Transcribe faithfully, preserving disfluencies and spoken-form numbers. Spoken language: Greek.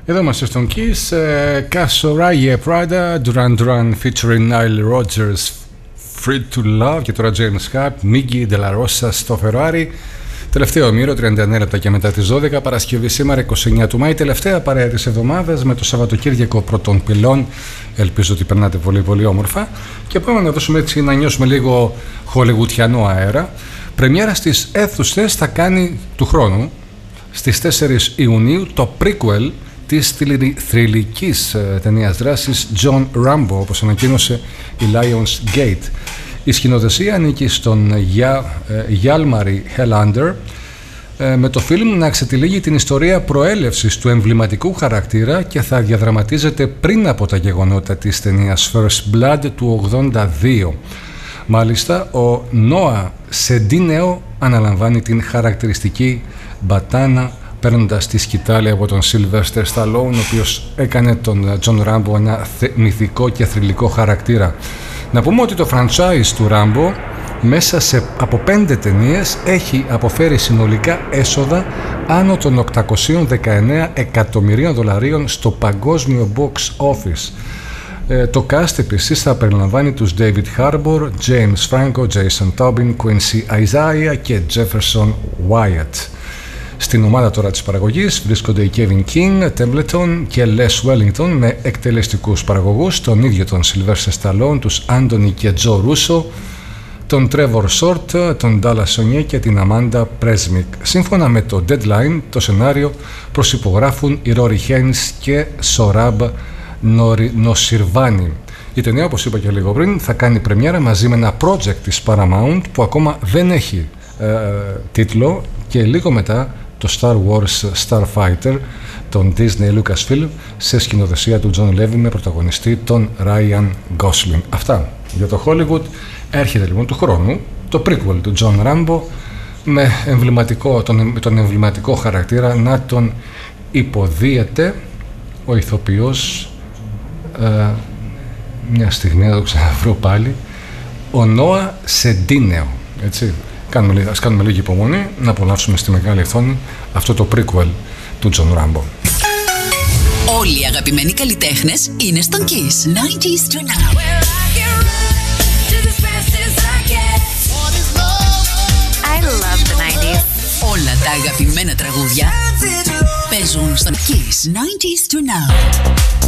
Εδώ είμαστε στον Kiss, Casoraya Prada, Duran Duran featuring Nile Rodgers, Free to Love και τώρα James Harp, Miggy De La Rosa στο Ferrari. Τελευταίο ομήρο, τριάντα εννέα λεπτά και μετά τις δώδεκα, Παρασκευή σήμερα είκοσι εννέα του Μάη, τελευταία παρέα της εβδομάδας με το Σαββατοκύριακο πρώτων πυλών. Ελπίζω ότι περνάτε πολύ πολύ όμορφα και πάμε να δώσουμε έτσι να νιώσουμε λίγο χολιγουτιανό αέρα. Πρεμιέρα στις αίθουσες θα κάνει του χρόνου, στις τέσσερις Ιουνίου, το prequel της θρυλικής ταινίας δράσης John Rambo, όπως ανακοίνωσε η Lions Gate. Η σκηνοθεσία ανήκει στον Γιάλμαρι Χέλαντερ, με το φιλμ να ξετυλίγει την ιστορία προέλευσης του εμβληματικού χαρακτήρα και θα διαδραματίζεται πριν από τα γεγονότα της ταινίας First Blood του ογδόντα δύο. Μάλιστα, ο Νόα Σεντίνεο αναλαμβάνει την χαρακτηριστική μπατάνα, παίρνοντας τη σκητάλη από τον Sylvester Stallone, ο οποίος έκανε τον John Rambo ένα μυθικό και θρυλικό χαρακτήρα. Να πούμε ότι το franchise του Rambo μέσα σε από πέντε ταινίες έχει αποφέρει συνολικά έσοδα άνω των οκτακόσια δεκαεννέα εκατομμυρίων δολαρίων στο παγκόσμιο box office. Ε, το cast επίσης θα περιλαμβάνει τους David Harbour, James Franco, Jason Tobin, Quincy Isaiah και Jefferson Wyatt. Στην ομάδα τώρα της παραγωγής βρίσκονται οι Kevin King, Templeton και Les Wellington με εκτελεστικούς παραγωγούς, τον ίδιο τον Sylvester Stallone, τους Anthony και Joe Russo, τον Trevor Short, τον Dallas Sonier και την Amanda Presmick. Σύμφωνα με το Deadline, το σενάριο προσυπογράφουν οι Rory Haynes και Sorab Nosirvani. Η ταινία, όπως είπα και λίγο πριν, θα κάνει πρεμιέρα μαζί με ένα project της Paramount που ακόμα δεν έχει ε, τίτλο, και λίγο μετά το Star Wars Starfighter, τον Disney Lucasfilm, σε σκηνοθεσία του John Levy με πρωταγωνιστή τον Ryan Gosling. Αυτά για το Hollywood. Έρχεται λοιπόν του χρόνου το prequel του John Rambo με εμβληματικό, τον, τον εμβληματικό χαρακτήρα να τον υποδίεται ο ηθοποιός, ε, μια στιγμή να το ξαναβρω πάλι, ο Νόα Σεντίνεο, έτσι. Κάνουμε, ας κάνουμε λίγη υπομονή να απολαύσουμε στη μεγάλη οθόνη αυτό το prequel του John Rambo. Όλοι οι αγαπημένοι καλλιτέχνες είναι στον Kiss. ενενήντα to now. I love the nineties. Όλα τα αγαπημένα τραγούδια παίζουν στον Kiss. ενενήντα to now.